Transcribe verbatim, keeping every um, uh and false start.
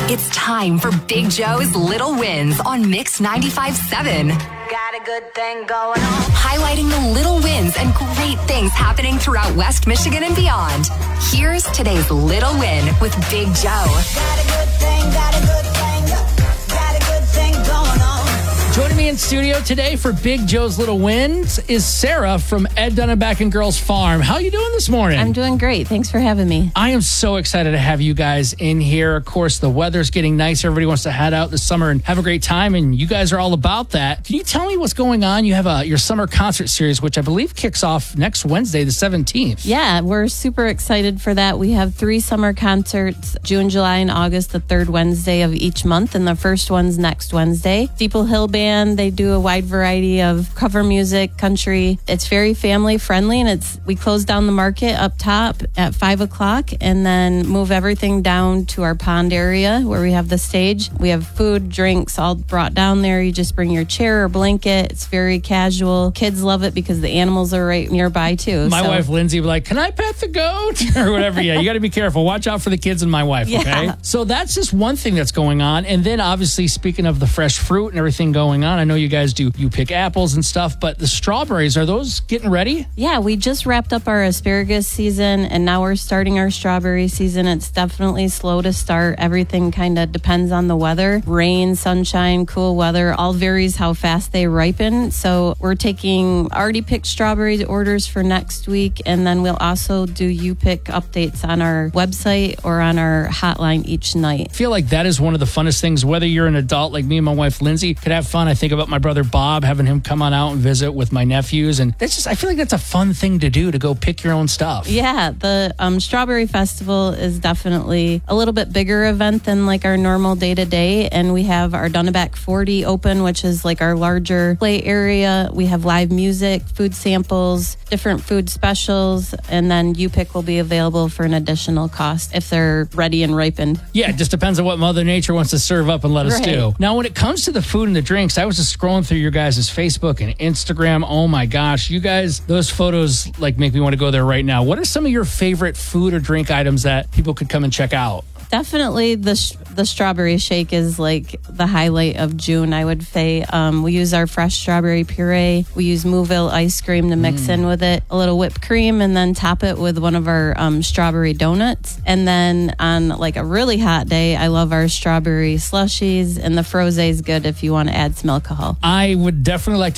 It's time for Big Joe's Little Wins on Mix ninety-five point seven. Got a good thing going on. Highlighting the little wins and great things happening throughout West Michigan and beyond. Here's today's Little Win with Big Joe. Got a good thing, got a good thing, got a good thing going on. Joining me in studio today for Big Joe's Little Wins is Sarah from Ed Dunneback and Girls Farm. How are you doing this morning? I'm doing great. Thanks for having me. I am so excited to have you guys in here. Of course, the weather's getting nice. Everybody wants to head out this summer and have a great time, and you guys are all about that. Can you tell me what's going on? You have a your summer concert series, which I believe kicks off next Wednesday, the seventeenth. Yeah, we're super excited for that. We have three summer concerts, June, July, and August, the third Wednesday of each month, and the first one's next Wednesday. Steeple Hill Band, they do a wide variety of cover music, country. It's very family friendly, and it's we close down the market up top at five o'clock and then move everything down to our pond area where we have the stage. We have food, drinks all brought down there. You just bring your chair or blanket. It's very casual. Kids love it because the animals are right nearby too. My so. wife Lindsay would be like, can I pet the goat? Or whatever. Yeah, you got to be careful. Watch out for the kids and my wife, Yeah. okay? So that's just one thing that's going on. And then obviously, speaking of the fresh fruit and everything going on, I know you guys do, you pick apples and stuff, but the strawberries, are those getting ready? Yeah, we just wrapped up our asparagus season and now we're starting our strawberry season. It's definitely slow to start. Everything kind of depends on the weather. Rain, sunshine, cool weather, all varies how fast they ripen. So we're taking already picked strawberry orders for next week, and then we'll also do you pick updates on our website or on our hotline each night. I feel like that is one of the funnest things, whether you're an adult like me and my wife Lindsay could have fun. I think about my brother Bob, having him come on out and visit with my nephews, and that's just, I feel like that's a fun thing to do, to go pick your own stuff. Yeah, the um, Strawberry Festival is definitely a little bit bigger event than like our normal day-to-day, and we have our Dunneback forty open, which is like our larger play area. We have live music, food samples, different food specials, and then U Pick will be available for an additional cost if they're ready and ripened. Yeah, it just depends on what Mother Nature wants to serve up and let us Right. do. Now, when it comes to the food and the drinks, I was just scrolling through your guys' Facebook and Instagram. Oh my gosh, you guys, those photos like make me want to go there right now. What are some of your favorite food or drink items that people could come and check out? Definitely the sh- the strawberry shake is like the highlight of June, I would say. Um, we use our fresh strawberry puree. We use Mouville ice cream to mix Mm. in with it, a little whipped cream, and then top it with one of our um, strawberry donuts. And then on like a really hot day, I love our strawberry slushies, and the frosé is good if you want to add some alcohol. I would definitely like